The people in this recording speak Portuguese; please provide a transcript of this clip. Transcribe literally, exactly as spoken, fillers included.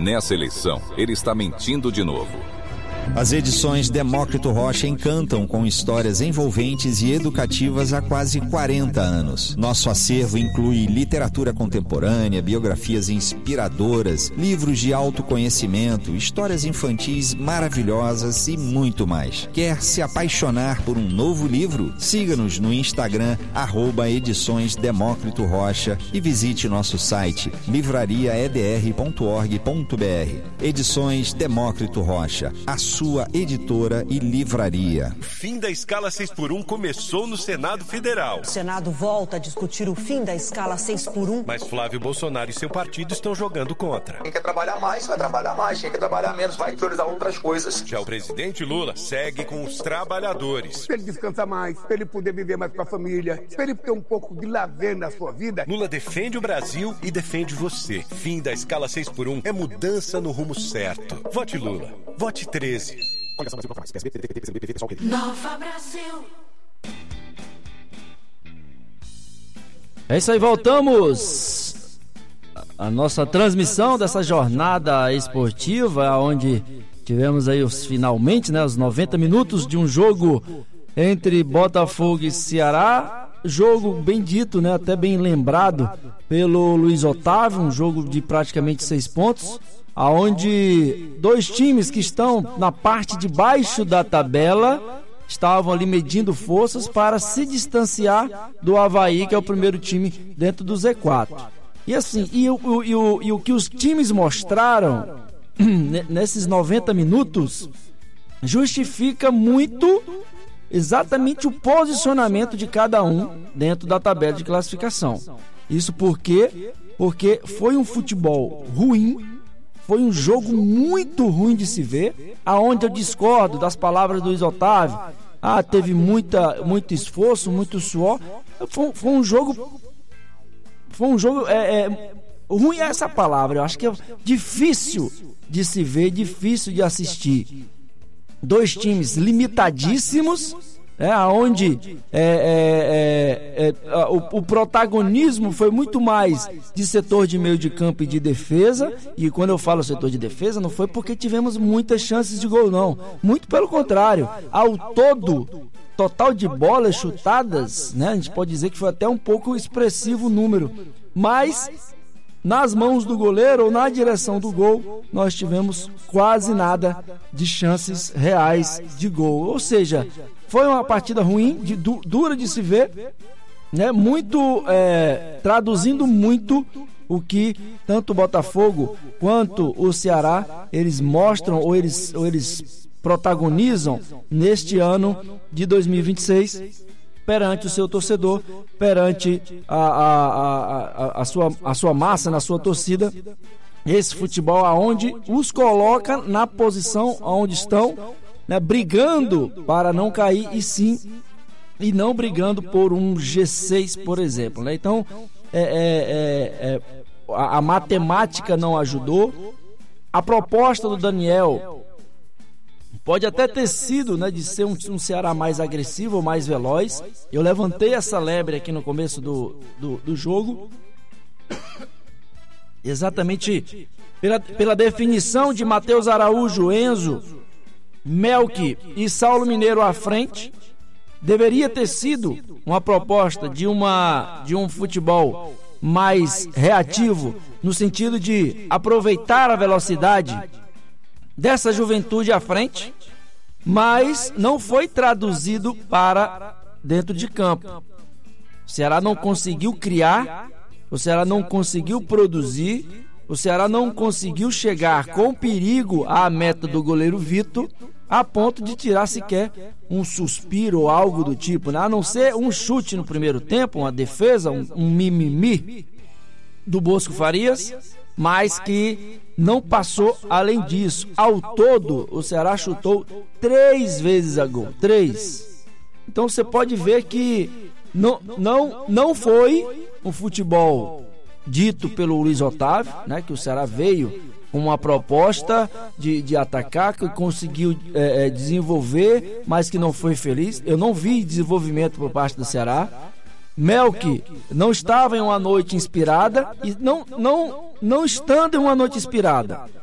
Nessa eleição, ele está mentindo de novo. As edições Demócrito Rocha encantam com histórias envolventes e educativas há quase quarenta anos. Nosso acervo inclui literatura contemporânea, biografias inspiradoras, livros de autoconhecimento, histórias infantis maravilhosas e muito mais. Quer se apaixonar por um novo livro? Siga-nos no Instagram, arroba Edições Demócrito Rocha, e visite nosso site livraria e d r ponto org ponto b r. Edições Demócrito Rocha, a sua editora e livraria. O fim da escala seis por um começou no Senado Federal. O Senado volta a discutir o fim da escala seis por um. Mas Flávio Bolsonaro e seu partido estão jogando contra. Quem quer trabalhar mais, vai trabalhar mais. Quem quer trabalhar menos, vai priorizar outras coisas. Já o presidente Lula segue com os trabalhadores. Para ele descansar mais, para ele poder viver mais com a família, para ele ter um pouco de lazer na sua vida. Lula defende o Brasil e defende você. Fim da escala seis por um é mudança no rumo certo. Vote Lula. Vote treze. Nova Brasil. É isso aí, voltamos a nossa transmissão dessa jornada esportiva, onde tivemos aí os finalmente, né, os noventa minutos de um jogo entre Botafogo e Ceará, jogo bem dito, né, até bem lembrado pelo Luiz Otávio, um jogo de praticamente seis pontos, aonde dois times que estão na parte de baixo da tabela estavam ali medindo forças para se distanciar do Avaí, que é o primeiro time dentro do Z quatro. E assim, e o, e o, e o que os times mostraram nesses noventa minutos justifica muito exatamente o posicionamento de cada um dentro da tabela de classificação. Isso porque, porque foi um futebol ruim. Foi um jogo muito ruim de se ver, aonde eu discordo das palavras do Luiz Otávio. Ah, teve muita, muito esforço, muito suor. Foi, foi um jogo... Foi um jogo... É, é, ruim é essa palavra. Eu acho que é difícil de se ver, difícil de assistir. Dois times limitadíssimos, é, onde é, é, é, é, o, o protagonismo foi muito mais de setor de meio de campo e de defesa. E quando eu falo setor de defesa, não foi porque tivemos muitas chances de gol, não. Muito pelo contrário. Ao todo, total de bolas chutadas, né, a gente pode dizer que foi até um pouco expressivo o número. Mas nas mãos do goleiro ou na direção do gol, nós tivemos quase nada de chances reais de gol. Ou seja, foi uma partida ruim, de, du, dura de se ver, né? Muito, é, traduzindo muito o que tanto o Botafogo quanto o Ceará, eles mostram ou eles, ou eles protagonizam neste ano de dois mil e vinte e seis perante o seu torcedor, perante a, a, a, a, a, sua, a sua massa, na sua torcida. Esse futebol aonde os coloca na posição onde estão, né, brigando para não cair e sim, e não brigando por um G seis, por exemplo, né? Então, é, é, é, a, a matemática não ajudou. A proposta do Daniel pode até ter sido, né, de ser um, um Ceará mais agressivo, mais veloz. Eu levantei essa lebre aqui no começo do, do, do jogo, exatamente pela, pela definição de Matheus Araújo, Enzo, Melk e Saulo Mineiro à frente. Deveria ter sido uma proposta de, uma, de um futebol mais reativo, no sentido de aproveitar a velocidade dessa juventude à frente, mas não foi traduzido para dentro de campo. O Ceará não conseguiu criar, o Ceará não conseguiu produzir, o Ceará não conseguiu chegar com perigo à meta do goleiro Vitor, a ponto de tirar sequer um suspiro ou algo do tipo, né? A não ser um chute no primeiro tempo, uma defesa, um, um mimimi do Bosco Farias, mas que não passou além disso. Ao todo, o Ceará chutou três vezes a gol. Três. Então você pode ver que não, não, não foi um futebol dito pelo Luiz Otávio, né, que o Ceará veio com uma proposta de, de atacar, que conseguiu é, desenvolver, mas que não foi feliz. Eu não vi desenvolvimento por parte do Ceará. Melk não estava em uma noite inspirada, e não, não, não estando em uma noite inspirada,